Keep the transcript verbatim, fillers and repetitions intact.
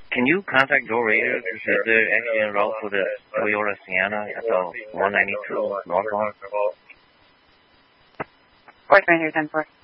Can you contact Joe Rader? Is there actually en route for the Toyota Sienna at the one ninety-two northbound? Fourth Ranger ten four.